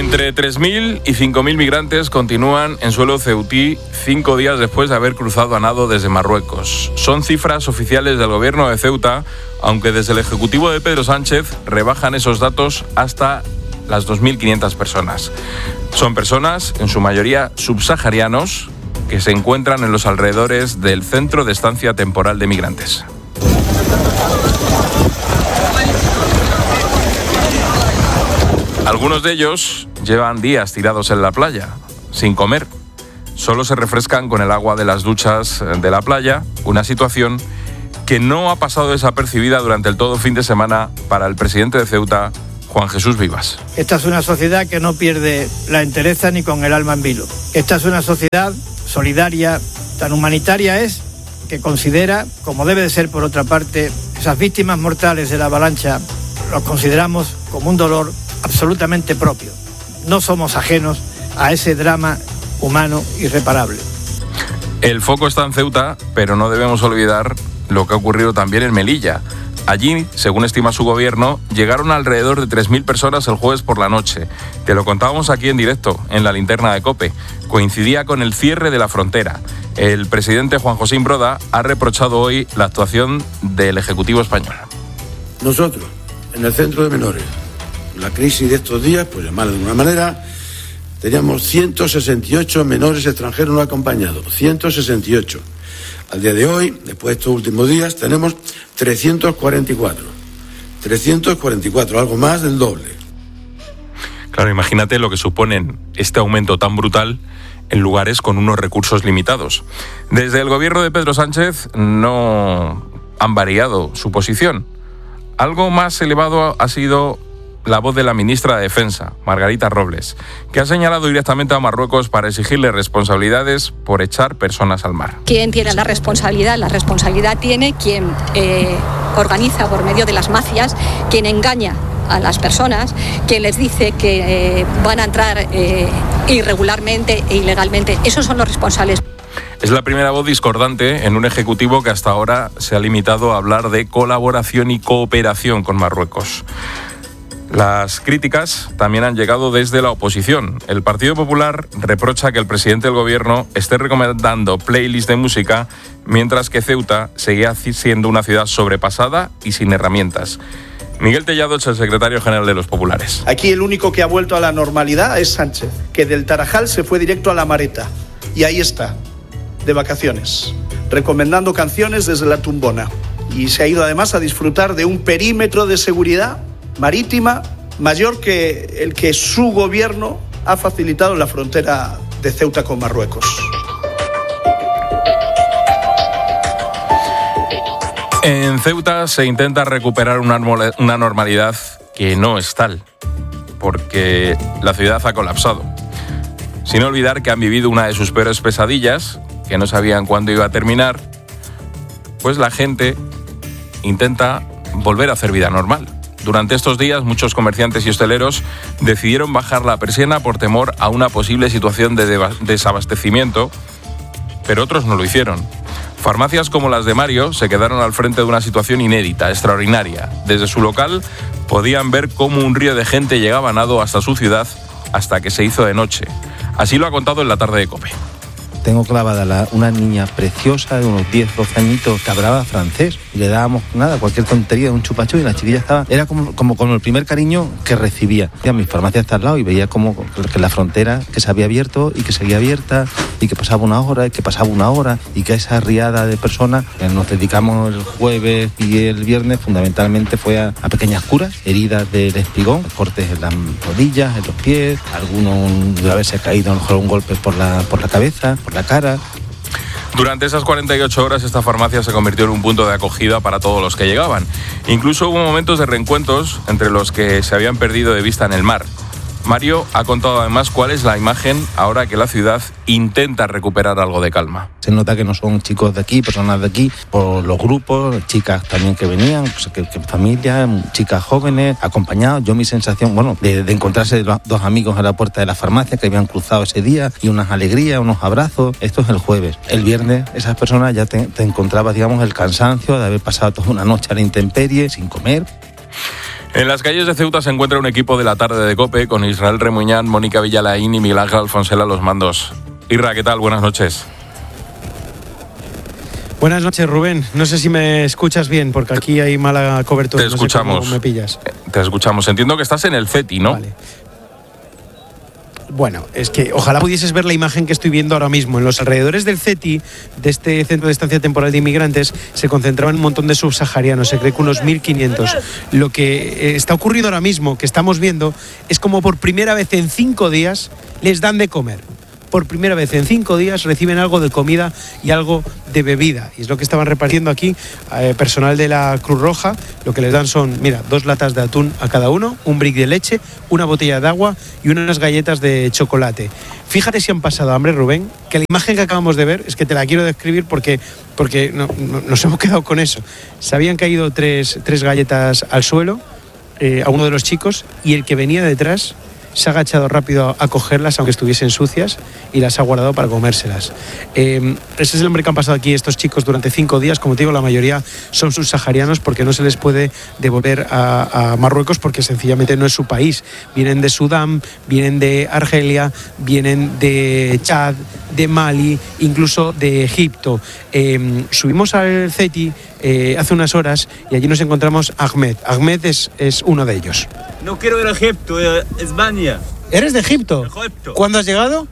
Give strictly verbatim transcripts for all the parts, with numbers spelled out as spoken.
Entre tres mil y cinco mil migrantes continúan en suelo ceutí cinco días después de haber cruzado a nado desde Marruecos. Son cifras oficiales del gobierno de Ceuta, aunque desde el Ejecutivo de Pedro Sánchez rebajan esos datos hasta las dos mil quinientas personas. Son personas, en su mayoría subsaharianos, que se encuentran en los alrededores del Centro de Estancia Temporal de Migrantes. Algunos de ellos llevan días tirados en la playa, sin comer. Solo se refrescan con el agua de las duchas de la playa, una situación que no ha pasado desapercibida durante el todo fin de semana para el presidente de Ceuta, Juan Jesús Vivas. Esta es una sociedad que no pierde la entereza ni con el alma en vilo. Esta es una sociedad solidaria, tan humanitaria es, que considera, como debe de ser por otra parte, esas víctimas mortales de la avalancha, los consideramos como un dolor absolutamente propio. No somos ajenos a ese drama humano irreparable. El foco está en Ceuta, pero no debemos olvidar lo que ha ocurrido también en Melilla. Allí, según estima su gobierno, llegaron alrededor de tres mil personas el jueves por la noche. Te lo contábamos aquí en directo, en la linterna de COPE. Coincidía con el cierre de la frontera. El presidente Juan José Imbroda ha reprochado hoy la actuación del Ejecutivo español. Nosotros, en el centro de menores, la crisis de estos días, pues llamarlo de alguna manera, teníamos ciento sesenta y ocho menores extranjeros no acompañados, ciento sesenta y ocho. Al día de hoy, después de estos últimos días, tenemos trescientos cuarenta y cuatro. trescientos cuarenta y cuatro, algo más del doble. Claro, imagínate lo que suponen este aumento tan brutal en lugares con unos recursos limitados. Desde el gobierno de Pedro Sánchez no han variado su posición. Algo más elevado ha sido la voz de la ministra de Defensa, Margarita Robles, que ha señalado directamente a Marruecos para exigirle responsabilidades por echar personas al mar. ¿Quién tiene la responsabilidad? La responsabilidad tiene quien eh, organiza por medio de las mafias, quien engaña a las personas, quien les dice que eh, van a entrar eh, irregularmente e ilegalmente. Esos son los responsables. Es la primera voz discordante en un ejecutivo que hasta ahora se ha limitado a hablar de colaboración y cooperación con Marruecos. Las críticas también han llegado desde la oposición. El Partido Popular reprocha que el presidente del gobierno esté recomendando playlists de música, mientras que Ceuta seguía siendo una ciudad sobrepasada y sin herramientas. Miguel Tellado es el secretario general de los populares. Aquí el único que ha vuelto a la normalidad es Sánchez, que del Tarajal se fue directo a La Mareta. Y ahí está, de vacaciones, recomendando canciones desde la tumbona. Y se ha ido además a disfrutar de un perímetro de seguridad marítima mayor que el que su gobierno ha facilitado en la frontera de Ceuta con Marruecos. En Ceuta se intenta recuperar una normalidad que no es tal, porque la ciudad ha colapsado. Sin olvidar que han vivido una de sus peores pesadillas, que no sabían cuándo iba a terminar, pues la gente intenta volver a hacer vida normal. Durante estos días, muchos comerciantes y hosteleros decidieron bajar la persiana por temor a una posible situación de desabastecimiento, pero otros no lo hicieron. Farmacias como las de Mario se quedaron al frente de una situación inédita, extraordinaria. Desde su local podían ver cómo un río de gente llegaba a nado hasta su ciudad hasta que se hizo de noche. Así lo ha contado en la tarde de COPE. Tengo clavada la, una niña preciosa de unos diez, doce añitos que hablaba francés. Y le dábamos nada, cualquier tontería, un chupachu, y la chiquilla estaba... Era como, como con el primer cariño que recibía. Y a mi farmacia está al lado y veía como que la frontera que se había abierto y que seguía abierta y que pasaba una hora y que pasaba una hora y que esa riada de personas que nos dedicamos el jueves y el viernes fundamentalmente fue a, a pequeñas curas, heridas del espigón, cortes en las rodillas, en los pies, algunos de haberse caído a lo mejor un golpe por la, por la cabeza, por la cara. Durante esas cuarenta y ocho horas esta farmacia se convirtió en un punto de acogida para todos los que llegaban. Incluso hubo momentos de reencuentros entre los que se habían perdido de vista en el mar. Mario ha contado además cuál es la imagen ahora que la ciudad intenta recuperar algo de calma. Se nota que no son chicos de aquí, personas de aquí, por los grupos, chicas también que venían, pues que, que familias, chicas jóvenes, acompañados. Yo mi sensación, bueno, de, de encontrarse dos amigos a la puerta de la farmacia que habían cruzado ese día y unas alegrías, unos abrazos. Esto es el jueves. El viernes esas personas ya te, te encontrabas, digamos, el cansancio de haber pasado toda una noche a la intemperie, sin comer. En las calles de Ceuta se encuentra un equipo de la tarde de COPE con Israel Remuñán, Mónica Villalaín y Miguel Ángel Alfonsela a los mandos. Irra, ¿qué tal? Buenas noches. Buenas noches, Rubén. No sé si me escuchas bien, porque aquí hay mala cobertura. Te escuchamos. No sé cómo me pillas. Te escuchamos. Entiendo que estás en el CETI, ¿no? Vale. Bueno, es que ojalá pudieses ver la imagen que estoy viendo ahora mismo. En los alrededores del CETI, de este Centro de Estancia Temporal de Inmigrantes, se concentraban un montón de subsaharianos, se cree que unos mil quinientos. Lo que está ocurriendo ahora mismo, que estamos viendo, es como por primera vez en cinco días les dan de comer. Por primera vez en cinco días reciben algo de comida y algo de bebida. Y es lo que estaban repartiendo aquí eh, personal de la Cruz Roja. Lo que les dan son, mira, dos latas de atún a cada uno, un brick de leche, una botella de agua y unas galletas de chocolate. Fíjate si han pasado hambre, Rubén, que la imagen que acabamos de ver, es que te la quiero describir porque, porque no, no, nos hemos quedado con eso. Se habían caído tres, tres galletas al suelo eh, a uno de los chicos y el que venía detrás se ha agachado rápido a cogerlas, aunque estuviesen sucias, y las ha guardado para comérselas. Eh, ese es el hambre que han pasado aquí estos chicos durante cinco días. Como te digo, la mayoría son subsaharianos porque no se les puede devolver a, a Marruecos porque sencillamente no es su país. Vienen de Sudán, vienen de Argelia, vienen de Chad, de Mali, incluso de Egipto. Eh, subimos al CETI eh, hace unas horas y allí nos encontramos a Ahmed. Ahmed es, es uno de ellos. No quiero ir a Egipto, eh, España. ¿Eres de Egipto? Egipto. ¿Cuándo has llegado?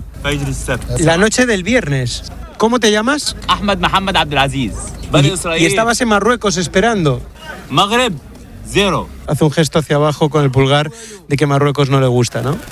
La noche del viernes. ¿Cómo te llamas? Ahmed Mohamed Abdelaziz. Y, y estabas en Marruecos esperando. Maghreb, cero. Hace un gesto hacia abajo con el pulgar de que Marruecos no le gusta, ¿no?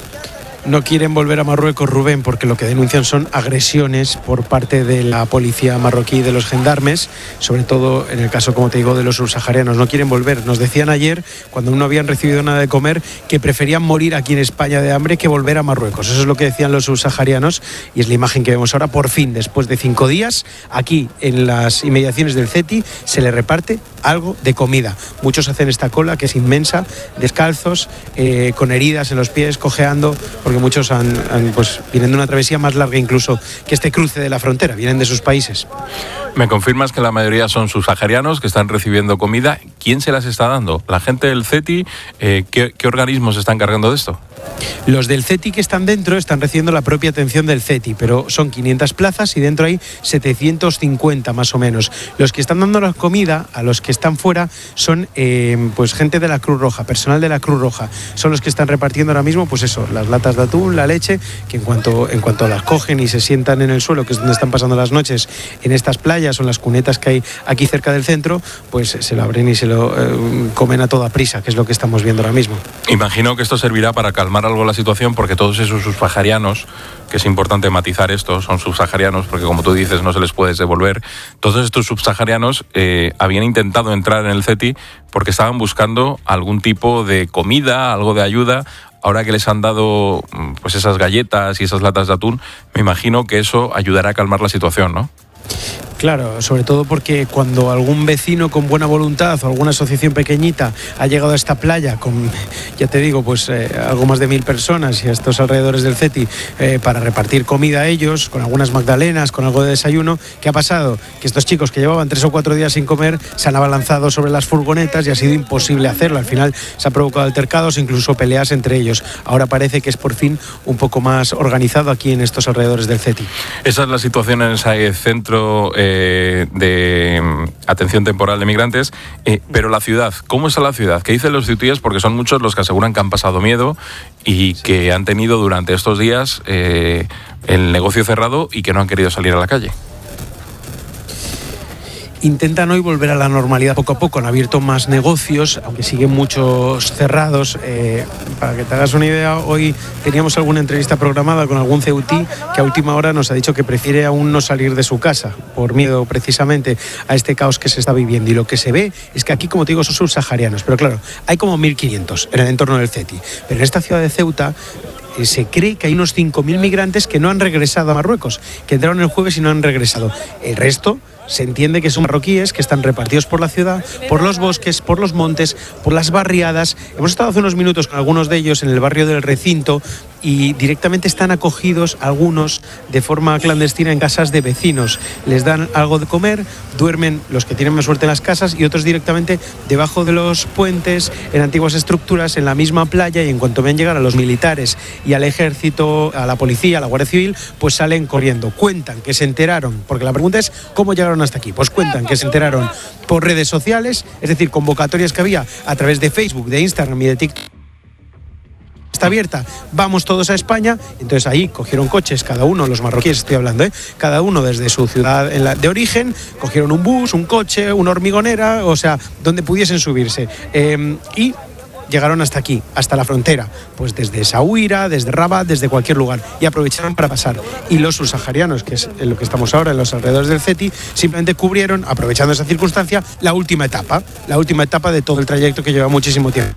No quieren volver a Marruecos, Rubén, porque lo que denuncian son agresiones por parte de la policía marroquí y de los gendarmes, sobre todo en el caso, como te digo, de los subsaharianos. No quieren volver. Nos decían ayer, cuando no habían recibido nada de comer, que preferían morir aquí en España de hambre que volver a Marruecos. Eso es lo que decían los subsaharianos y es la imagen que vemos ahora. Por fin, después de cinco días, aquí en las inmediaciones del CETI se le reparte algo de comida. Muchos hacen esta cola, que es inmensa, descalzos, eh, con heridas en los pies, cojeando, porque muchos han, han, pues, vienen de una travesía más larga incluso que este cruce de la frontera, vienen de sus países. ¿Me confirmas que la mayoría son subsaharianos que están recibiendo comida? ¿Quién se las está dando? ¿La gente del CETI? Eh, ¿qué, ¿Qué organismos se están encargando de esto? Los del CETI que están dentro están recibiendo la propia atención del CETI, pero son quinientas plazas y dentro hay setecientos cincuenta más o menos. Los que están dando la comida a los que están fuera son eh, pues gente de la Cruz Roja, personal de la Cruz Roja. Son los que están repartiendo ahora mismo, pues eso, las latas de atún, la leche, que en cuanto, en cuanto las cogen y se sientan en el suelo, que es donde están pasando las noches, en estas playas o en las cunetas que hay aquí cerca del centro, pues se lo abren y se lo eh, comen a toda prisa, que es lo que estamos viendo ahora mismo. Imagino que esto servirá para calmar algo la situación, porque todos esos subsaharianos, que es importante matizar esto, son subsaharianos, porque como tú dices, no se les puede devolver. Todos estos subsaharianos eh, habían intentado entrar en el CETI porque estaban buscando algún tipo de comida, algo de ayuda. Ahora que les han dado pues esas galletas y esas latas de atún, me imagino que eso ayudará a calmar la situación, ¿no? Claro, sobre todo porque cuando algún vecino con buena voluntad o alguna asociación pequeñita ha llegado a esta playa con, ya te digo, pues eh, algo más de mil personas y a estos alrededores del CETI eh, para repartir comida a ellos, con algunas magdalenas, con algo de desayuno, ¿qué ha pasado? Que estos chicos que llevaban tres o cuatro días sin comer se han abalanzado sobre las furgonetas y ha sido imposible hacerlo. Al final se han provocado altercados, incluso peleas entre ellos. Ahora parece que es por fin un poco más organizado aquí en estos alrededores del CETI. Esa es la situación en ese centro eh, de atención temporal de migrantes, eh, pero la ciudad, ¿cómo está la ciudad? ¿Qué dicen los ceutíes? Porque son muchos los que aseguran que han pasado miedo y que han tenido durante estos días eh, el negocio cerrado y que no han querido salir a la calle. Intentan hoy volver a la normalidad poco a poco, han abierto más negocios, aunque siguen muchos cerrados. Eh, para que te hagas una idea, hoy teníamos alguna entrevista programada con algún ceutí que a última hora nos ha dicho que prefiere aún no salir de su casa, por miedo precisamente a este caos que se está viviendo. Y lo que se ve es que aquí, como te digo, son subsaharianos, pero claro, hay como mil quinientos en el entorno del CETI. Pero en esta ciudad de Ceuta eh, se cree que hay unos cinco mil migrantes que no han regresado a Marruecos, que entraron el jueves y no han regresado. El resto se entiende que son marroquíes que están repartidos por la ciudad, por los bosques, por los montes, por las barriadas. Hemos estado hace unos minutos con algunos de ellos en el barrio del Recinto y directamente están acogidos algunos de forma clandestina en casas de vecinos. Les dan algo de comer, duermen los que tienen más suerte en las casas y otros directamente debajo de los puentes, en antiguas estructuras, en la misma playa, y en cuanto ven llegar a los militares y al ejército, a la policía, a la Guardia Civil, pues salen corriendo. Cuentan que se enteraron, porque la pregunta es ¿cómo llegaron hasta aquí? Pues cuentan que se enteraron por redes sociales, es decir, convocatorias que había a través de Facebook, de Instagram y de TikTok. Está abierta, vamos todos a España. Entonces ahí cogieron coches, cada uno, los marroquíes estoy hablando, ¿eh? cada uno desde su ciudad en la, de origen, cogieron un bus, un coche, una hormigonera, o sea, donde pudiesen subirse. Eh, y llegaron hasta aquí, hasta la frontera, pues desde Essaouira, desde Rabat, desde cualquier lugar, y aprovecharon para pasar. Y los subsaharianos, que es en lo que estamos ahora, en los alrededores del CETI, simplemente cubrieron, aprovechando esa circunstancia, la última etapa, la última etapa de todo el trayecto que lleva muchísimo tiempo.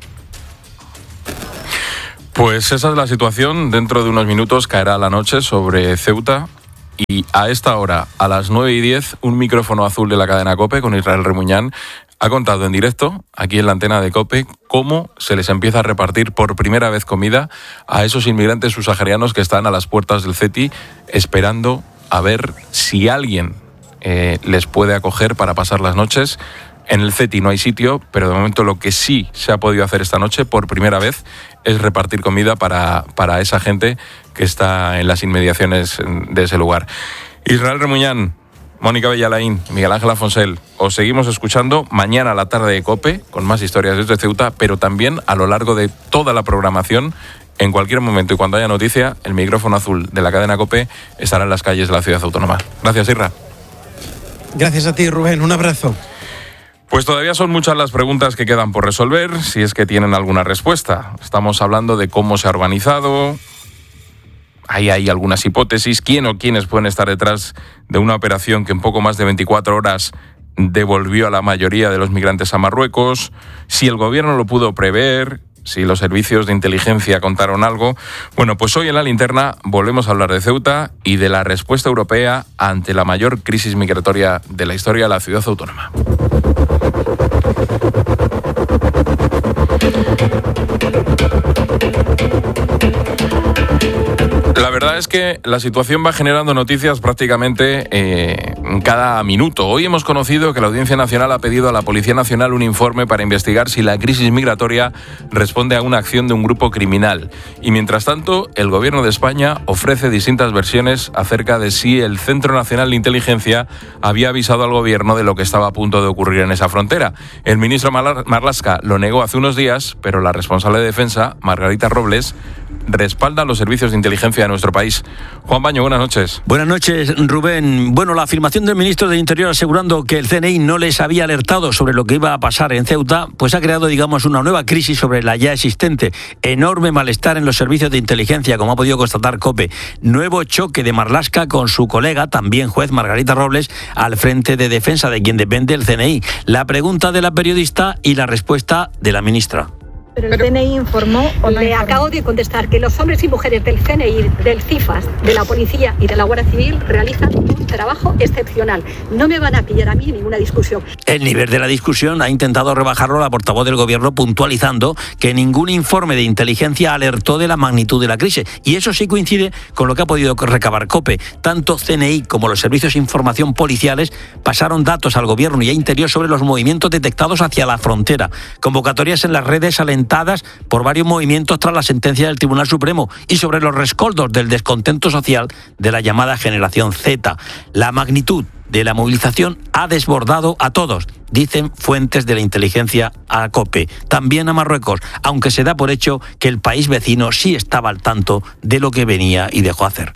Pues esa es la situación. Dentro de unos minutos caerá la noche sobre Ceuta y a esta hora, a las nueve y diez, un micrófono azul de la cadena COPE con Israel Remuñán ha contado en directo, aquí en la antena de COPE, cómo se les empieza a repartir por primera vez comida a esos inmigrantes subsaharianos que están a las puertas del CETI esperando a ver si alguien eh, les puede acoger para pasar las noches. En el CETI no hay sitio, pero de momento lo que sí se ha podido hacer esta noche, por primera vez, es repartir comida para, para esa gente que está en las inmediaciones de ese lugar. Israel Remuñán, Mónica Bellalaín, Miguel Ángel Afonsel, os seguimos escuchando mañana a la tarde de COPE, con más historias desde Ceuta, pero también a lo largo de toda la programación. En cualquier momento y cuando haya noticia, el micrófono azul de la cadena COPE estará en las calles de la ciudad autónoma. Gracias, Isra. Gracias a ti, Rubén. Un abrazo. Pues todavía son muchas las preguntas que quedan por resolver, si es que tienen alguna respuesta. Estamos hablando de cómo se ha organizado, ahí hay algunas hipótesis, quién o quiénes pueden estar detrás de una operación que en poco más de veinticuatro horas devolvió a la mayoría de los migrantes a Marruecos, si el gobierno lo pudo prever, si los servicios de inteligencia contaron algo. Bueno, pues hoy en La Linterna volvemos a hablar de Ceuta y de la respuesta europea ante la mayor crisis migratoria de la historia de la ciudad autónoma. La verdad es que la situación va generando noticias prácticamente eh, cada minuto. Hoy hemos conocido que la Audiencia Nacional ha pedido a la Policía Nacional un informe para investigar si la crisis migratoria responde a una acción de un grupo criminal. Y mientras tanto, el Gobierno de España ofrece distintas versiones acerca de si el Centro Nacional de Inteligencia había avisado al Gobierno de lo que estaba a punto de ocurrir en esa frontera. El ministro Marlaska lo negó hace unos días, pero la responsable de defensa, Margarita Robles, respalda los servicios de inteligencia de nuestro país. Juan Baño, buenas noches. Buenas noches, Rubén. Bueno, la afirmación del ministro del Interior asegurando que el C N I no les había alertado sobre lo que iba a pasar en Ceuta, pues ha creado, digamos, una nueva crisis sobre la ya existente. Enorme malestar en los servicios de inteligencia, como ha podido constatar COPE. Nuevo choque de Marlaska con su colega, también juez, Margarita Robles, al frente de defensa de quien depende el C N I. La pregunta de la periodista y la respuesta de la ministra. Pero el C N I informó o no. Le acabo de contestar que los hombres y mujeres del C N I, del CIFAS, de la Policía y de la Guardia Civil realizan un trabajo excepcional. No me van a pillar a mí ninguna discusión. El nivel de la discusión ha intentado rebajarlo la portavoz del Gobierno, puntualizando que ningún informe de inteligencia alertó de la magnitud de la crisis. Y eso sí coincide con lo que ha podido recabar COPE. Tanto C N I como los servicios de información policiales pasaron datos al Gobierno y a Interior sobre los movimientos detectados hacia la frontera. Convocatorias en las redes alentadas por varios movimientos tras la sentencia del Tribunal Supremo y sobre los rescoldos del descontento social de la llamada generación Z. La magnitud de la movilización ha desbordado a todos, dicen fuentes de la inteligencia a COPE, también a Marruecos, aunque se da por hecho que el país vecino sí estaba al tanto de lo que venía y dejó hacer.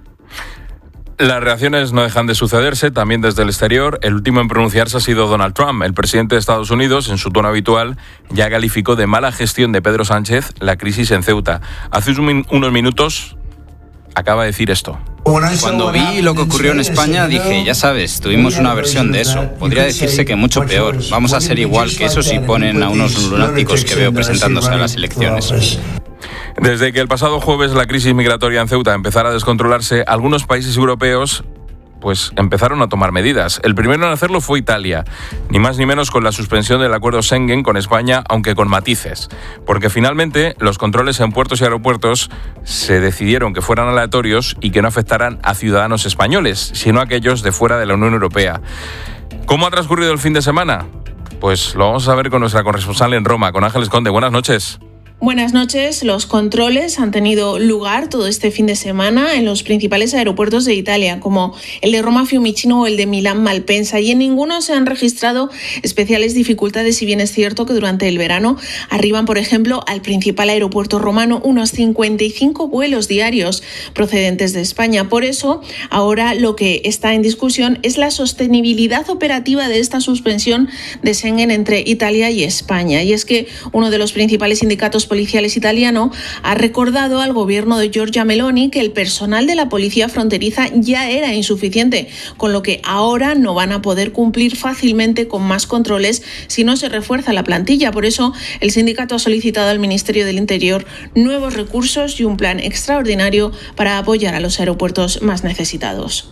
Las reacciones no dejan de sucederse, también desde el exterior. El último en pronunciarse ha sido Donald Trump. El presidente de Estados Unidos, en su tono habitual, ya calificó de mala gestión de Pedro Sánchez la crisis en Ceuta. Hace unos minutos acaba de decir esto. Cuando vi lo que ocurrió en España, dije, ya sabes, tuvimos una versión de eso. Podría decirse que mucho peor. Vamos a ser igual que eso si ponen a unos lunáticos que veo presentándose a las elecciones. Desde que el pasado jueves la crisis migratoria en Ceuta empezara a descontrolarse, algunos países europeos pues empezaron a tomar medidas. El primero en hacerlo fue Italia, ni más ni menos con la suspensión del acuerdo Schengen con España, aunque con matices, porque finalmente los controles en puertos y aeropuertos se decidieron que fueran aleatorios y que no afectaran a ciudadanos españoles, sino a aquellos de fuera de la Unión Europea. ¿Cómo ha transcurrido el fin de semana? Pues lo vamos a ver con nuestra corresponsal en Roma, con Ángeles Conde. Buenas noches. Buenas noches. Los controles han tenido lugar todo este fin de semana en los principales aeropuertos de Italia, como el de Roma Fiumicino o el de Milán Malpensa, y en ninguno se han registrado especiales dificultades, si bien es cierto que durante el verano arriban, por ejemplo, al principal aeropuerto romano unos cincuenta y cinco vuelos diarios procedentes de España. Por eso, ahora lo que está en discusión es la sostenibilidad operativa de esta suspensión de Schengen entre Italia y España. Y es que uno de los principales sindicatos policiales italiano ha recordado al gobierno de Giorgia Meloni que el personal de la policía fronteriza ya era insuficiente, con lo que ahora no van a poder cumplir fácilmente con más controles si no se refuerza la plantilla. Por eso, el sindicato ha solicitado al Ministerio del Interior nuevos recursos y un plan extraordinario para apoyar a los aeropuertos más necesitados.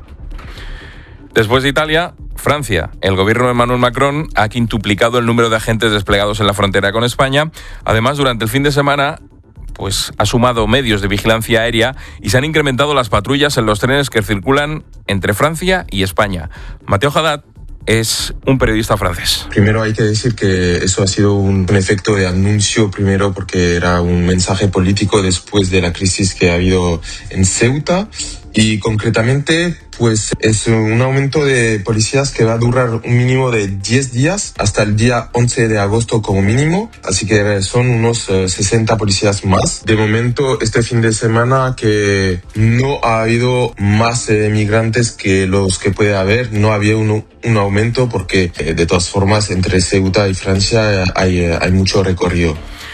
Después de Italia, Francia. El gobierno de Emmanuel Macron ha quintuplicado el número de agentes desplegados en la frontera con España. Además, durante el fin de semana, pues ha sumado medios de vigilancia aérea y se han incrementado las patrullas en los trenes que circulan entre Francia y España. Matteo Haddad es un periodista francés. Primero hay que decir que eso ha sido un, un efecto de anuncio, primero porque era un mensaje político después de la crisis que ha habido en Ceuta. Y concretamente, pues es un aumento de policías que va a durar un mínimo de diez días hasta el día once de agosto como mínimo. Así que son unos uh, sesenta policías más. De momento, este fin de semana que no ha habido más eh, migrantes que los que puede haber, no había un, un aumento porque eh, de todas formas entre Ceuta y Francia hay, eh, hay mucho recorrido.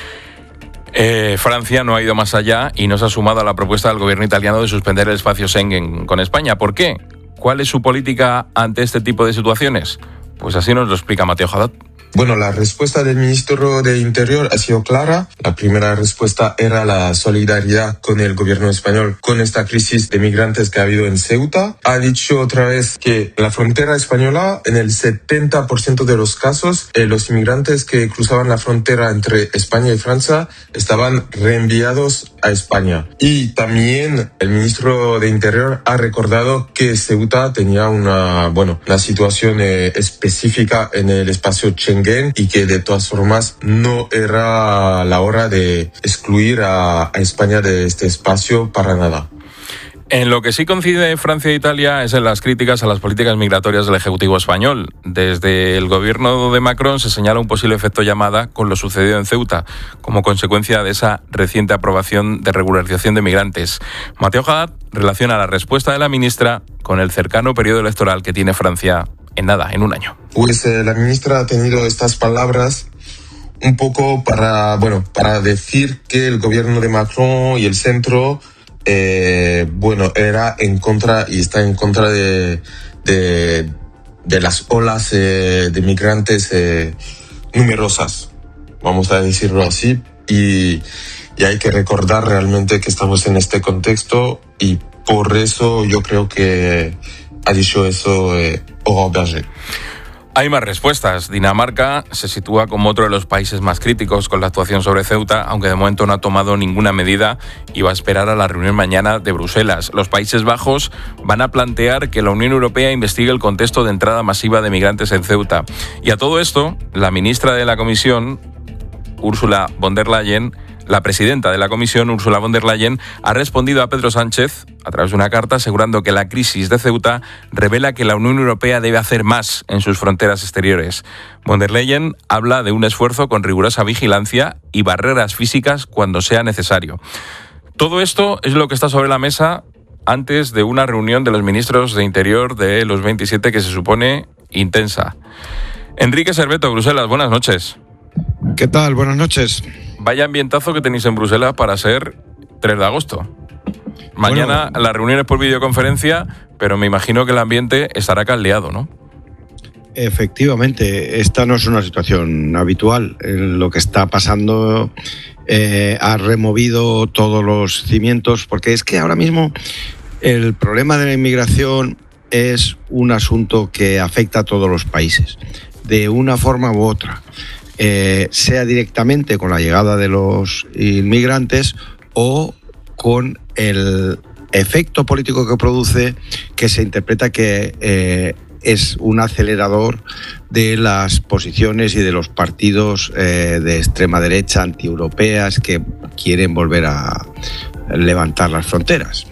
Eh, Francia no ha ido más allá y no se ha sumado a la propuesta del gobierno italiano de suspender el espacio Schengen con España. ¿Por qué? ¿Cuál es su política ante este tipo de situaciones? Pues así nos lo explica Matteo Haddad. Bueno, la respuesta del ministro de Interior ha sido clara. La primera respuesta era la solidaridad con el gobierno español con esta crisis de migrantes que ha habido en Ceuta. Ha dicho otra vez que en la frontera española, en el setenta por ciento de los casos, eh, los inmigrantes que cruzaban la frontera entre España y Francia estaban reenviados a España. Y también el ministro de Interior ha recordado que Ceuta tenía una, bueno, una situación eh, específica en el espacio Schengen y que de todas formas no era la hora de excluir a, a España de este espacio para nada. En lo que sí coincide Francia e Italia es en las críticas a las políticas migratorias del Ejecutivo español. Desde el gobierno de Macron se señala un posible efecto llamada con lo sucedido en Ceuta, como consecuencia de esa reciente aprobación de regularización de migrantes. Matteo Haddad relaciona la respuesta de la ministra con el cercano periodo electoral que tiene Francia en nada, en un año. Pues eh, la ministra ha tenido estas palabras un poco para, bueno, para decir que el gobierno de Macron y el centro Eh, bueno, era en contra y está en contra de, de, de las olas eh, de migrantes eh, numerosas, vamos a decirlo así, y, y hay que recordar realmente que estamos en este contexto y por eso yo creo que ha dicho eso eh, Aurore Berger. Hay más respuestas. Dinamarca se sitúa como otro de los países más críticos con la actuación sobre Ceuta, aunque de momento no ha tomado ninguna medida y va a esperar a la reunión mañana de Bruselas. Los Países Bajos van a plantear que la Unión Europea investigue el contexto de entrada masiva de migrantes en Ceuta. Y a todo esto, la ministra de la Comisión, Ursula von der Leyen, la presidenta de la Comisión, Ursula von der Leyen, ha respondido a Pedro Sánchez a través de una carta asegurando que la crisis de Ceuta revela que la Unión Europea debe hacer más en sus fronteras exteriores. Von der Leyen habla de un esfuerzo con rigurosa vigilancia y barreras físicas cuando sea necesario. Todo esto es lo que está sobre la mesa antes de una reunión de los ministros de Interior de los veintisiete que se supone intensa. Enrique Serveto, Bruselas, buenas noches. ¿Qué tal? Buenas noches. Vaya ambientazo que tenéis en Bruselas para ser tres de agosto. Mañana bueno, la reunión es por videoconferencia, pero me imagino que el ambiente estará caldeado, ¿no? Efectivamente, esta no es una situación habitual. Lo que está pasando eh, ha removido todos los cimientos, porque es que ahora mismo el problema de la inmigración es un asunto que afecta a todos los países, de una forma u otra, eh, sea directamente con la llegada de los inmigrantes o con el efecto político que produce, que se interpreta que eh, es un acelerador de las posiciones y de los partidos eh, de extrema derecha antieuropeas que quieren volver a levantar las fronteras.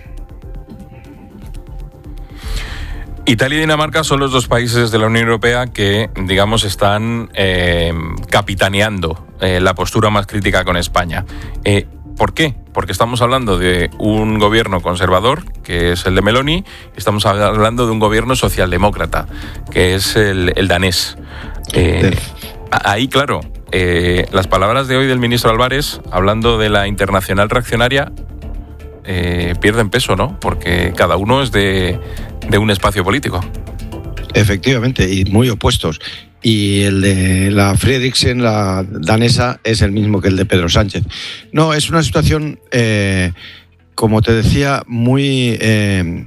Italia y Dinamarca son los dos países de la Unión Europea que, digamos, están eh, capitaneando eh, la postura más crítica con España. Eh, ¿Por qué? Porque estamos hablando de un gobierno conservador, que es el de Meloni, y estamos hablando de un gobierno socialdemócrata, que es el, el danés. Eh, ahí, claro, eh, las palabras de hoy del ministro Álvarez, hablando de la internacional reaccionaria, eh, pierden peso, ¿no? Porque cada uno es de, de un espacio político. Efectivamente, y muy opuestos. Y el de la Fredriksen, la danesa, es el mismo que el de Pedro Sánchez. No, es una situación, eh, como te decía, muy, eh,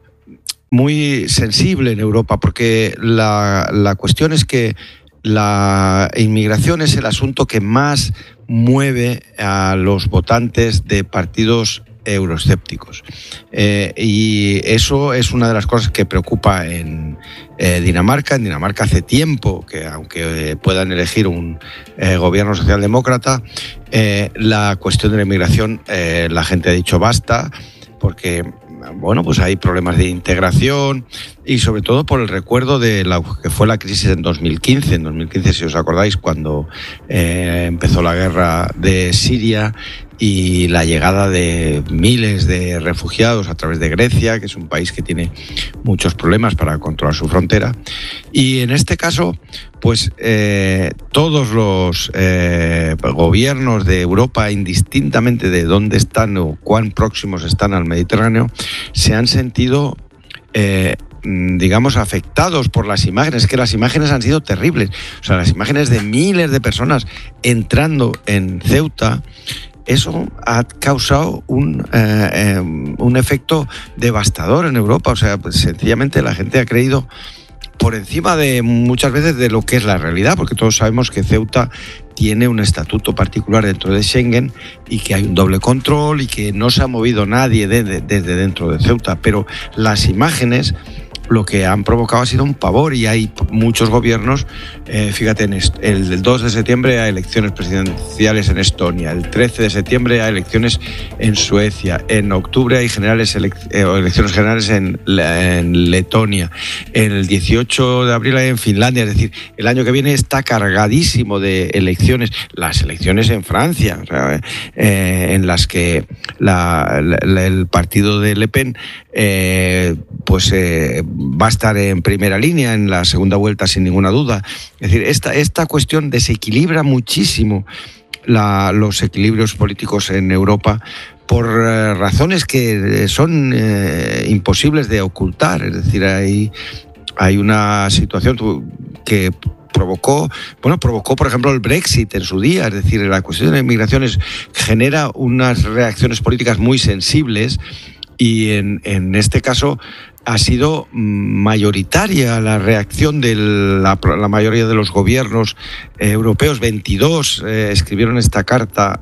muy sensible en Europa, porque la, la cuestión es que la inmigración es el asunto que más mueve a los votantes de partidos euroescépticos. Eh, y eso es una de las cosas que preocupa en eh, Dinamarca. En Dinamarca hace tiempo que, aunque eh, puedan elegir un eh, gobierno socialdemócrata, eh, la cuestión de la inmigración, eh, la gente ha dicho basta, porque bueno, pues hay problemas de integración y sobre todo por el recuerdo de la que fue la crisis en dos mil quince. En dos mil quince, si os acordáis, cuando eh, empezó la guerra de Siria y la llegada de miles de refugiados a través de Grecia, que es un país que tiene muchos problemas para controlar su frontera. Y en este caso, pues eh, todos los eh, gobiernos de Europa, indistintamente de dónde están o cuán próximos están al Mediterráneo, se han sentido eh, digamos, afectados por las imágenes, que las imágenes han sido terribles. O sea, las imágenes de miles de personas entrando en Ceuta, eso ha causado un, eh, eh, un efecto devastador en Europa. O sea, pues, sencillamente la gente ha creído por encima de muchas veces de lo que es la realidad, porque todos sabemos que Ceuta tiene un estatuto particular dentro de Schengen y que hay un doble control y que no se ha movido nadie de, de, desde dentro de Ceuta. Pero las imágenes lo que han provocado ha sido un pavor y hay muchos gobiernos, eh, fíjate, en est- el dos de septiembre hay elecciones presidenciales en Estonia, el trece de septiembre hay elecciones en Suecia, en octubre hay generales ele- eh, elecciones generales en, en Letonia, el dieciocho de abril hay en Finlandia. Es decir, el año que viene está cargadísimo de elecciones, las elecciones en Francia, o sea, eh, en las que la, la, el partido de Le Pen eh, pues eh, va a estar en primera línea en la segunda vuelta sin ninguna duda. Es decir, esta, esta cuestión desequilibra muchísimo la, los equilibrios políticos en Europa por eh, razones que son eh, imposibles de ocultar. Es decir, hay, hay una situación que provocó, bueno, provocó, por ejemplo, el Brexit en su día. Es decir, la cuestión de la inmigración es, genera unas reacciones políticas muy sensibles y en, en este caso ha sido mayoritaria la reacción de la, la mayoría de los gobiernos eh, europeos. veintidós eh, escribieron esta carta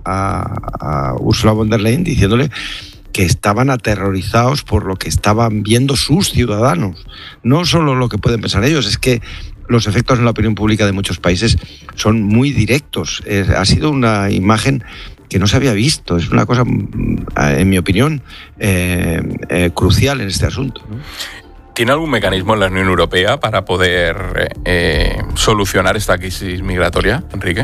a, a Ursula von der Leyen diciéndole que estaban aterrorizados por lo que estaban viendo sus ciudadanos. No solo lo que pueden pensar ellos, es que los efectos en la opinión pública de muchos países son muy directos. Eh, ha sido una imagen que no se había visto. Es una cosa, en mi opinión, eh, eh, crucial en este asunto, ¿no? ¿Tiene algún mecanismo en la Unión Europea para poder eh, solucionar esta crisis migratoria, Enrique?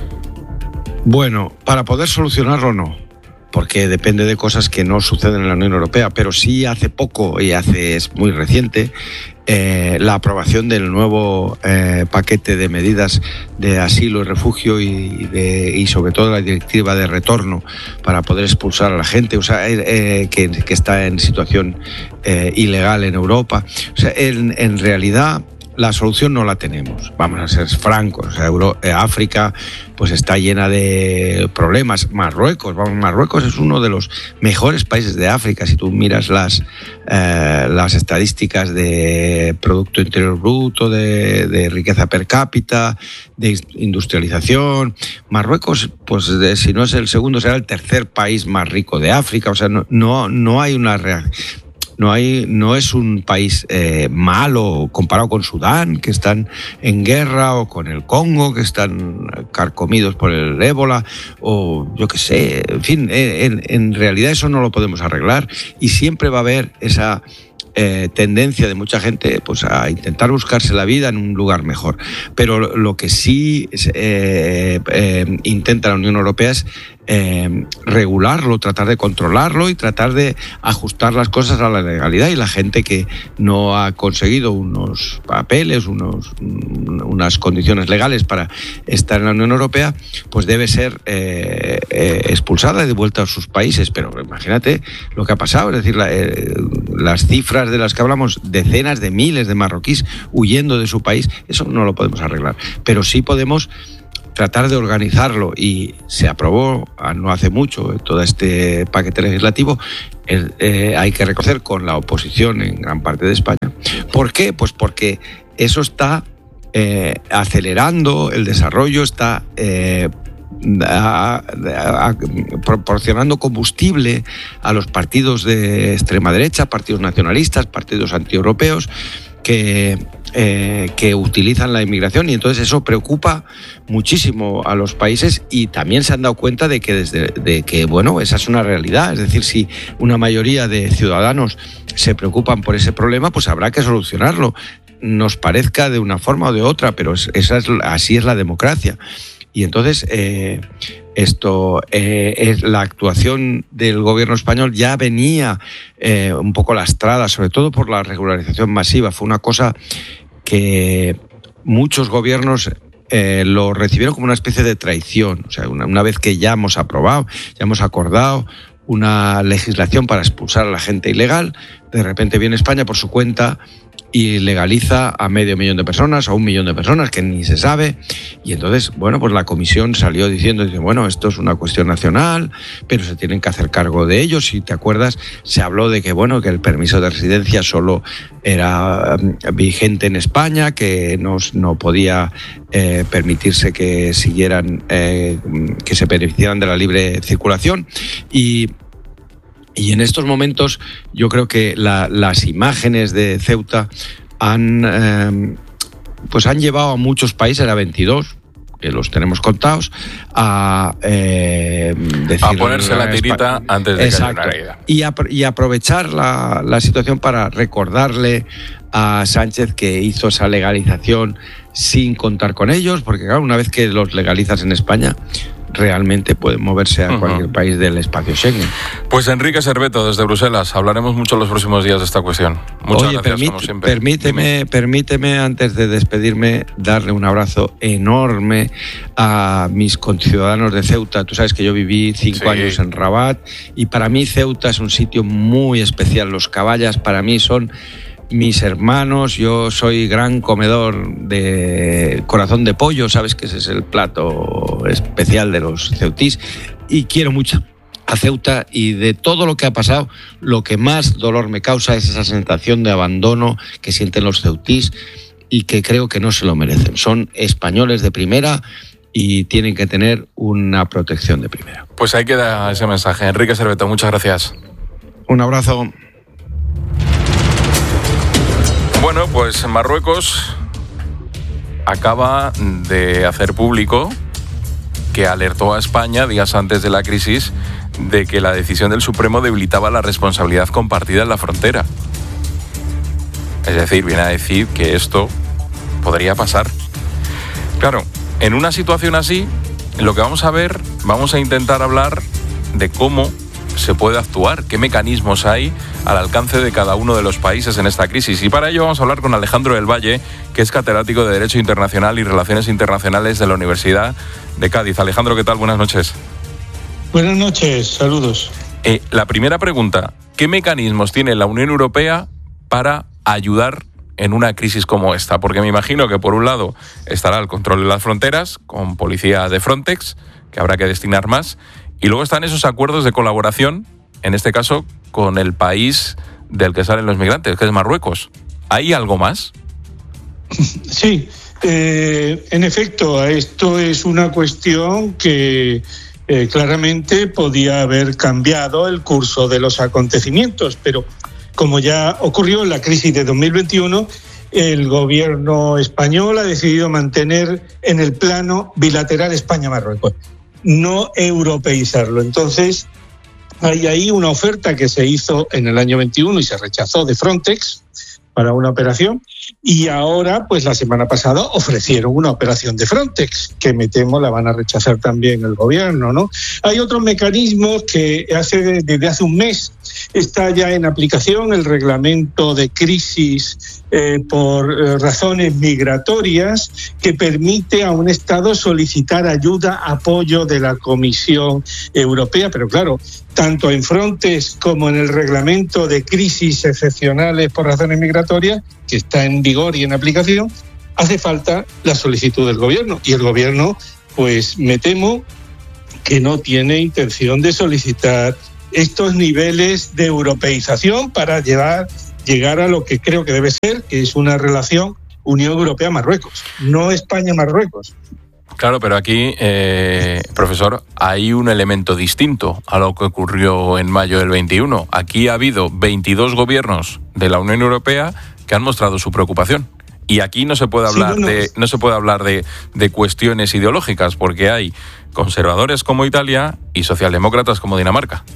Bueno, para poder solucionarlo no, porque depende de cosas que no suceden en la Unión Europea, pero sí hace poco, y hace es muy reciente, eh, la aprobación del nuevo eh, paquete de medidas de asilo y refugio y, de, y sobre todo la directiva de retorno para poder expulsar a la gente, o sea, eh, que, que está en situación eh, ilegal en Europa. O sea, en, en realidad la solución no la tenemos, vamos a ser francos. Euro, eh, África pues está llena de problemas. Marruecos, vamos, Marruecos es uno de los mejores países de África. Si tú miras las, eh, las estadísticas de Producto Interior Bruto, de, de riqueza per cápita, de industrialización, Marruecos, pues de, si no es el segundo, será el tercer país más rico de África. O sea, no, no, no hay una reacción. No, hay, no es un país eh, malo comparado con Sudán, que están en guerra, o con el Congo, que están carcomidos por el ébola, o yo qué sé, en fin, en, en realidad eso no lo podemos arreglar y siempre va a haber esa eh, tendencia de mucha gente pues, a intentar buscarse la vida en un lugar mejor. Pero lo que sí eh, eh, intenta la Unión Europea es Eh, regularlo, tratar de controlarlo y tratar de ajustar las cosas a la legalidad, y la gente que no ha conseguido unos papeles, unos, unas condiciones legales para estar en la Unión Europea, pues debe ser eh, eh, expulsada y devuelta a sus países. Pero imagínate lo que ha pasado, es decir, la, eh, las cifras de las que hablamos, decenas de miles de marroquíes huyendo de su país, eso no lo podemos arreglar, pero sí podemos tratar de organizarlo, y se aprobó no hace mucho todo este paquete legislativo. Eh, eh, hay que reconocer con la oposición en gran parte de España. ¿Por qué? Pues porque eso está eh, acelerando el desarrollo, está eh, a, a, a, proporcionando combustible a los partidos de extrema derecha, partidos nacionalistas, partidos antieuropeos, que, eh, que utilizan la inmigración, y entonces eso preocupa muchísimo a los países, y también se han dado cuenta de que, desde, de que bueno, esa es una realidad. Es decir, si una mayoría de ciudadanos se preocupan por ese problema, pues habrá que solucionarlo, nos parezca de una forma o de otra, pero es, esa es, así es la democracia. Y entonces eh, esto eh, es la actuación del gobierno español ya venía eh, un poco lastrada, sobre todo por la regularización masiva. Fue una cosa que muchos gobiernos eh, lo recibieron como una especie de traición. O sea, una, una vez que ya hemos aprobado, ya hemos acordado una legislación para expulsar a la gente ilegal, de repente viene España por su cuenta y legaliza a medio millón de personas o a un millón de personas que ni se sabe. Y entonces, bueno, pues la comisión salió diciendo, dice, bueno, esto es una cuestión nacional, pero se tienen que hacer cargo de ello. Si te acuerdas, se habló de que, bueno, que el permiso de residencia solo era vigente en España, que no, no podía eh, permitirse que siguieran, eh, que se beneficiaran de la libre circulación. Y Y en estos momentos yo creo que la, las imágenes de Ceuta han, eh, pues han llevado a muchos países, a veintidós, que los tenemos contados, a eh, decir, a ponerse la tirita España, antes de exacto, que haya una caída. Y, a, y aprovechar la, la situación para recordarle a Sánchez que hizo esa legalización sin contar con ellos, porque claro, una vez que los legalizas en España, realmente pueden moverse a cualquier uh-huh. país del espacio Schengen. Pues Enrique Serveto, desde Bruselas, hablaremos mucho los próximos días de esta cuestión. Muchas Oye, gracias, permit, como siempre. Permíteme, permíteme, antes de despedirme, darle un abrazo enorme a mis conciudadanos de Ceuta. Tú sabes que yo viví cinco sí. años en Rabat, y para mí Ceuta es un sitio muy especial. Los caballas para mí son mis hermanos. Yo soy gran comedor de corazón de pollo, sabes que ese es el plato especial de los ceutís, y quiero mucho a Ceuta, y de todo lo que ha pasado, lo que más dolor me causa es esa sensación de abandono que sienten los ceutís, y que creo que no se lo merecen. Son españoles de primera y tienen que tener una protección de primera. Pues ahí queda ese mensaje. Enrique Serveto, muchas gracias. Un abrazo. Bueno, pues Marruecos acaba de hacer público que alertó a España días antes de la crisis de que la decisión del Supremo debilitaba la responsabilidad compartida en la frontera. Es decir, viene a decir que esto podría pasar. Claro, en una situación así, lo que vamos a ver, vamos a intentar hablar de cómo se puede actuar, qué mecanismos hay al alcance de cada uno de los países en esta crisis. Y para ello vamos a hablar con Alejandro del Valle, que es catedrático de Derecho Internacional y Relaciones Internacionales de la Universidad de Cádiz. Alejandro, ¿qué tal? Buenas noches. Buenas noches, saludos. Eh, la primera pregunta, ¿qué mecanismos tiene la Unión Europea para ayudar en una crisis como esta? Porque me imagino que por un lado estará el control de las fronteras, con policía de Frontex, que habrá que destinar más, y luego están esos acuerdos de colaboración, en este caso con el país del que salen los migrantes, que es Marruecos. ¿Hay algo más? Sí, eh, en efecto, esto es una cuestión que eh, claramente podía haber cambiado el curso de los acontecimientos, pero como ya ocurrió en la crisis de dos mil veintiuno, el gobierno español ha decidido mantener en el plano bilateral España-Marruecos, no europeizarlo. Entonces, hay ahí una oferta que se hizo en el año veintiuno y se rechazó de Frontex para una operación, y ahora, pues la semana pasada, ofrecieron una operación de Frontex, que me temo la van a rechazar también el gobierno, ¿no? Hay otros mecanismos que hace, desde hace un mes está ya en aplicación el reglamento de crisis eh, por eh, razones migratorias, que permite a un Estado solicitar ayuda, apoyo de la Comisión Europea, pero claro, tanto en Frontex como en el reglamento de crisis excepcionales por razones migratorias, que está en vigor y en aplicación, hace falta la solicitud del gobierno. Y el gobierno, pues me temo que no tiene intención de solicitar estos niveles de europeización para llevar, llegar a lo que creo que debe ser, que es una relación Unión Europea-Marruecos, no España-Marruecos. Claro, pero aquí, eh, profesor, hay un elemento distinto a lo que ocurrió en mayo del veintiuno. Aquí ha habido veintidós gobiernos de la Unión Europea que han mostrado su preocupación. Y aquí no se puede hablar sí, no, no. de no se puede hablar de, de cuestiones ideológicas, porque hay conservadores como Italia y socialdemócratas como Dinamarca.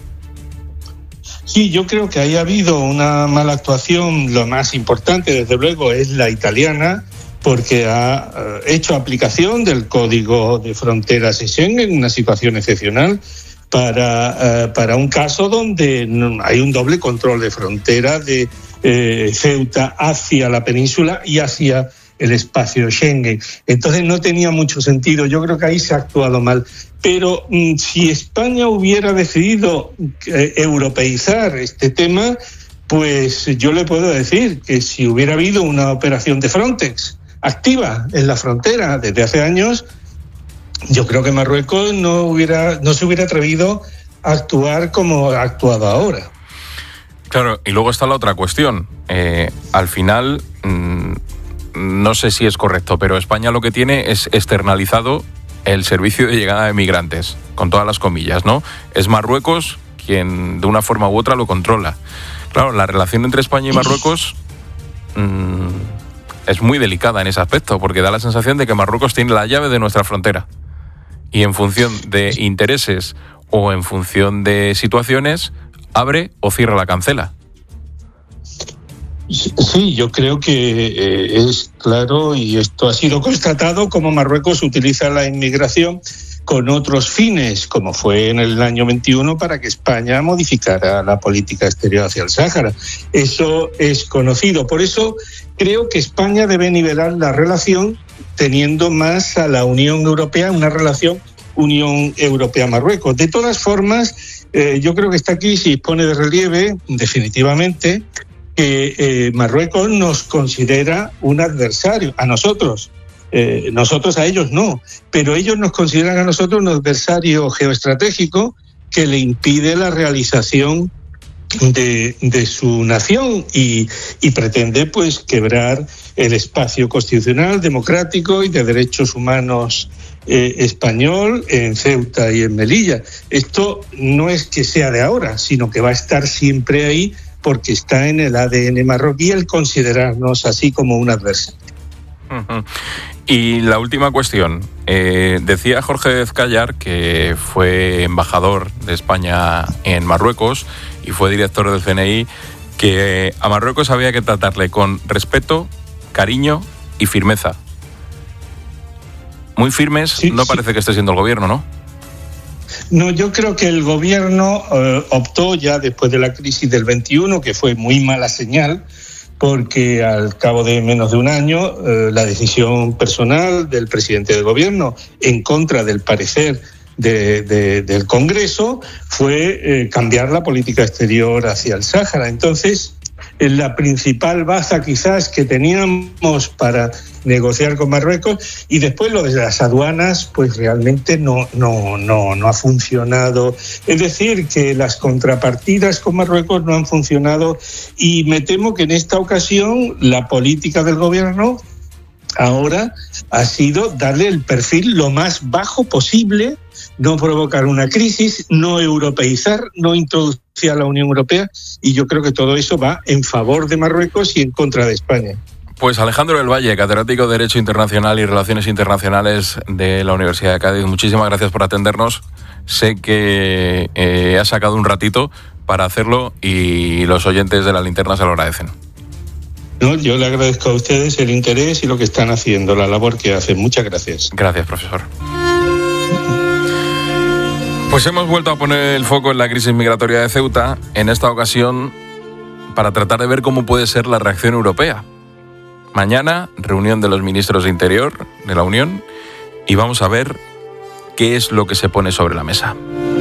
Sí, yo creo que ahí ha habido una mala actuación. Lo más importante, desde luego, es la italiana, porque ha hecho aplicación del Código de Fronteras de Schengen en una situación excepcional para, uh, para un caso donde hay un doble control de frontera de eh, Ceuta hacia la península y hacia el espacio Schengen. Entonces no tenía mucho sentido. Yo creo que ahí se ha actuado mal. Pero mm, si España hubiera decidido eh, europeizar este tema, pues yo le puedo decir que si hubiera habido una operación de Frontex activa en la frontera desde hace años, yo creo que Marruecos no hubiera no se hubiera atrevido a actuar como ha actuado ahora. Claro, y luego está la otra cuestión. Eh, al final, mmm, no sé si es correcto, pero España lo que tiene es externalizado el servicio de llegada de migrantes, con todas las comillas, ¿no? Es Marruecos quien de una forma u otra lo controla. Claro, la relación entre España y Marruecos mmm, es muy delicada en ese aspecto, porque da la sensación de que Marruecos tiene la llave de nuestra frontera. Y en función de intereses o en función de situaciones, abre o cierra la cancela. Sí, yo creo que eh, es claro, y esto ha sido constatado, como Marruecos utiliza la inmigración con otros fines, como fue en el año veintiuno, para que España modificara la política exterior hacia el Sáhara. Eso es conocido. Por eso creo que España debe nivelar la relación teniendo más a la Unión Europea, una relación Unión Europea-Marruecos. De todas formas, eh, yo creo que esta crisis pone de relieve, definitivamente, que eh, Marruecos nos considera un adversario, a nosotros. Eh, nosotros a ellos no, pero ellos nos consideran a nosotros un adversario geoestratégico que le impide la realización de, de su nación y, y pretende pues quebrar el espacio constitucional, democrático y de derechos humanos eh, español en Ceuta y en Melilla. Esto no es que sea de ahora, sino que va a estar siempre ahí, porque está en el A D N marroquí el considerarnos así como un adversario. Uh-huh. Y la última cuestión. Eh, decía Jorge Ezcayar, que fue embajador de España en Marruecos y fue director del C N I, que a Marruecos había que tratarle con respeto, cariño y firmeza. Muy firmes, sí, no sí. Parece que esté siendo el gobierno, ¿no? No, yo creo que el gobierno eh, optó ya después de la crisis del veintiuno, que fue muy mala señal, porque al cabo de menos de un año eh, la decisión personal del presidente del gobierno en contra del parecer de, de, del Congreso fue eh, cambiar la política exterior hacia el Sáhara. Entonces, la principal baza quizás que teníamos para negociar con Marruecos, y después lo de las aduanas pues realmente no, no, no, no ha funcionado. Es decir, que las contrapartidas con Marruecos no han funcionado, y me temo que en esta ocasión la política del gobierno ahora ha sido darle el perfil lo más bajo posible, no provocar una crisis, no europeizar, no introducir a la Unión Europea, y yo creo que todo eso va en favor de Marruecos y en contra de España. Pues Alejandro del Valle, catedrático de Derecho Internacional y Relaciones Internacionales de la Universidad de Cádiz, muchísimas gracias por atendernos. Sé que eh, has sacado un ratito para hacerlo y los oyentes de La Linterna se lo agradecen. No, yo le agradezco a ustedes el interés y lo que están haciendo, la labor que hacen. Muchas gracias. Gracias, profesor. Pues hemos vuelto a poner el foco en la crisis migratoria de Ceuta, en esta ocasión para tratar de ver cómo puede ser la reacción europea. Mañana, reunión de los ministros de Interior de la Unión, y vamos a ver qué es lo que se pone sobre la mesa.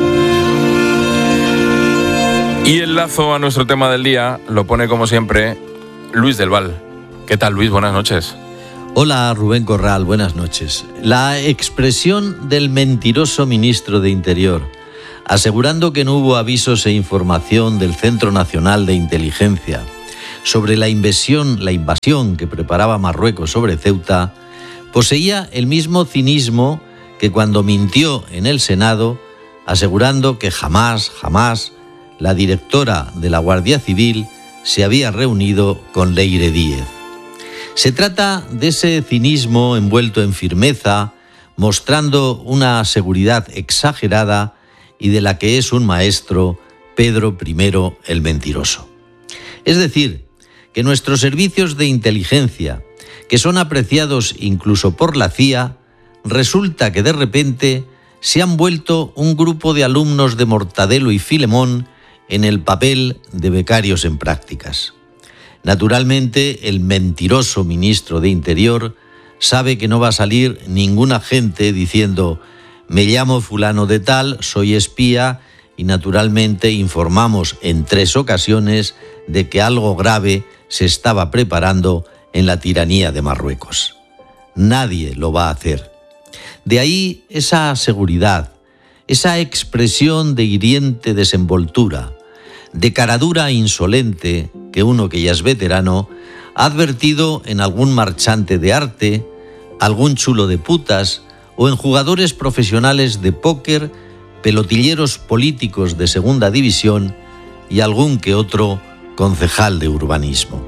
Y el lazo a nuestro tema del día lo pone, como siempre, Luis del Val. ¿Qué tal, Luis? Buenas noches. Hola, Rubén Corral, buenas noches. La expresión del mentiroso ministro de Interior, asegurando que no hubo avisos e información del Centro Nacional de Inteligencia sobre la invasión, la invasión que preparaba Marruecos sobre Ceuta, poseía el mismo cinismo que cuando mintió en el Senado, asegurando que jamás, jamás, la directora de la Guardia Civil se había reunido con Leire Díez. Se trata de ese cinismo envuelto en firmeza, mostrando una seguridad exagerada y de la que es un maestro Pedro primero el Mentiroso. Es decir, que nuestros servicios de inteligencia, que son apreciados incluso por la C I A, resulta que de repente se han vuelto un grupo de alumnos de Mortadelo y Filemón en el papel de becarios en prácticas. Naturalmente, el mentiroso ministro de Interior sabe que no va a salir ningún agente diciendo «me llamo fulano de tal, soy espía» y naturalmente informamos en tres ocasiones de que algo grave se estaba preparando en la tiranía de Marruecos. Nadie lo va a hacer. De ahí esa seguridad, esa expresión de hiriente desenvoltura, de caradura insolente que uno que ya es veterano ha advertido en algún marchante de arte, algún chulo de putas o en jugadores profesionales de póker, pelotilleros políticos de segunda división y algún que otro concejal de urbanismo.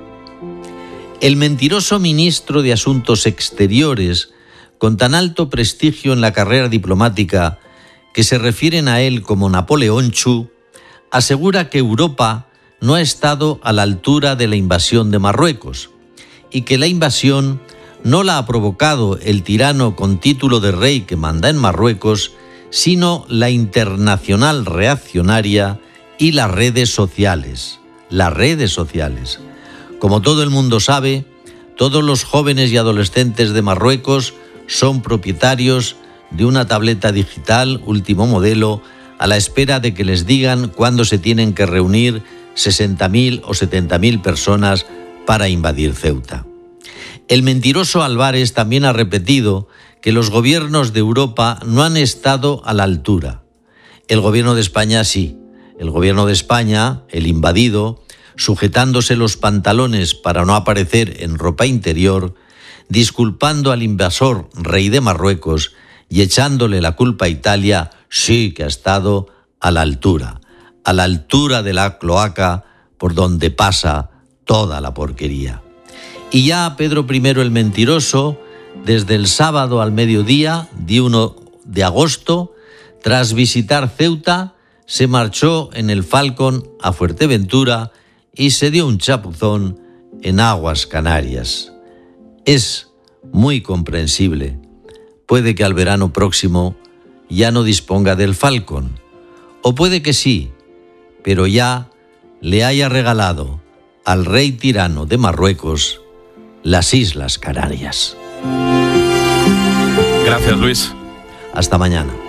El mentiroso ministro de Asuntos Exteriores, con tan alto prestigio en la carrera diplomática que se refieren a él como Napoleón Chu, asegura que Europa no ha estado a la altura de la invasión de Marruecos y que la invasión no la ha provocado el tirano con título de rey que manda en Marruecos, sino la internacional reaccionaria y las redes sociales. Las redes sociales. Como todo el mundo sabe, todos los jóvenes y adolescentes de Marruecos son propietarios de una tableta digital último modelo a la espera de que les digan cuándo se tienen que reunir sesenta mil o setenta mil personas para invadir Ceuta. El mentiroso Álvarez también ha repetido que los gobiernos de Europa no han estado a la altura. El gobierno de España sí. El gobierno de España, el invadido, sujetándose los pantalones para no aparecer en ropa interior, disculpando al invasor rey de Marruecos y echándole la culpa a Italia, sí que ha estado a la altura, a la altura de la cloaca por donde pasa toda la porquería. Y ya Pedro primero el Mentiroso, desde el sábado al mediodía, día uno de agosto, tras visitar Ceuta, se marchó en el Falcon a Fuerteventura y se dio un chapuzón en aguas Canarias. Es muy comprensible. Puede que al verano próximo ya no disponga del Falcon, o puede que sí, pero ya le haya regalado al rey tirano de Marruecos las Islas Canarias. Gracias, Luis. Hasta mañana.